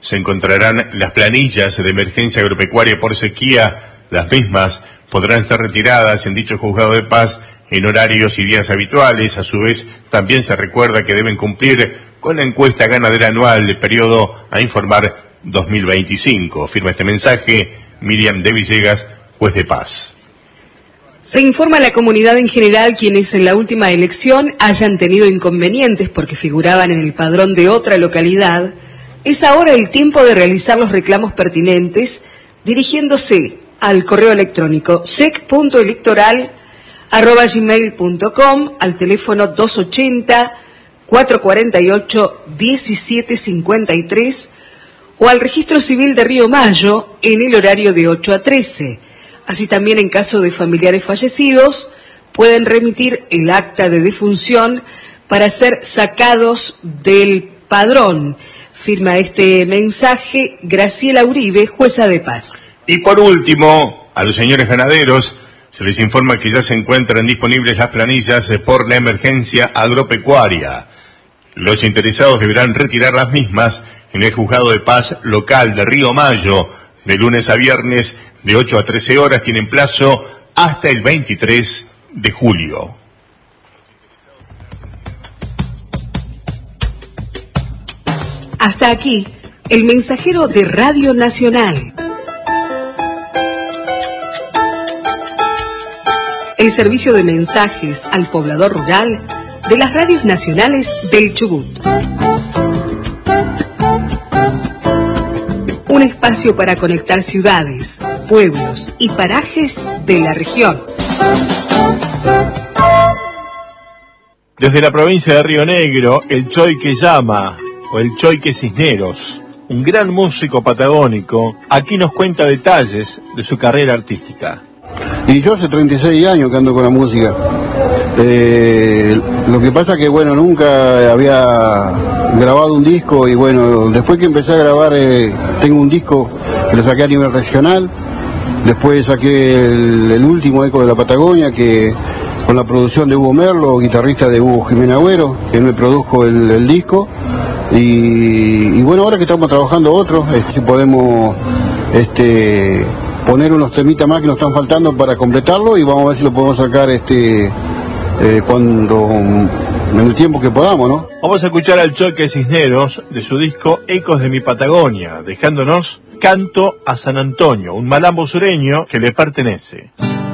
se encontrarán las planillas de emergencia agropecuaria por sequía. Las mismas podrán ser retiradas en dicho juzgado de paz en horarios y días habituales. A su vez, también se recuerda que deben cumplir con la encuesta ganadera anual del periodo a informar 2025. Firma este mensaje Miriam de Villegas, juez de paz. Se informa a la comunidad en general quienes en la última elección hayan tenido inconvenientes porque figuraban en el padrón de otra localidad. Es ahora el tiempo de realizar los reclamos pertinentes dirigiéndose al correo electrónico sec.electoral@gmail.com, al teléfono 280-448-1753 o al registro civil de Río Mayo en el horario de 8 a 13. Así también en caso de familiares fallecidos pueden remitir el acta de defunción para ser sacados del padrón. Firma este mensaje Graciela Uribe, jueza de paz. Y por último, a los señores ganaderos se les informa que ya se encuentran disponibles las planillas por la emergencia agropecuaria. Los interesados deberán retirar las mismas en el juzgado de paz local de Río Mayo, de lunes a viernes de 8 a 13 horas. Tienen plazo hasta el 23 de julio. Hasta aquí, el mensajero de Radio Nacional. El servicio de mensajes al poblador rural de las radios nacionales del Chubut. Un espacio para conectar ciudades, pueblos y parajes de la región. Desde la provincia de Río Negro, el Choique Llama, o el Choique Cisneros, un gran músico patagónico, aquí nos cuenta detalles de su carrera artística. Y yo hace 36 años que ando con la música. Lo que pasa que, bueno, nunca había grabado un disco y, bueno, después que empecé a grabar, tengo un disco que lo saqué a nivel regional. Después saqué el último, Eco de la Patagonia, que con la producción de Hugo Merlo, guitarrista de Hugo Jiménez Agüero, que él me produjo el disco. Y bueno, ahora que estamos trabajando otro, si podemos poner unos temitas más que nos están faltando para completarlo, y vamos a ver si lo podemos sacar cuando en el tiempo que podamos, ¿no? Vamos a escuchar al Choique Cisneros de su disco Ecos de mi Patagonia, dejándonos Canto a San Antonio, un malambo sureño que le pertenece.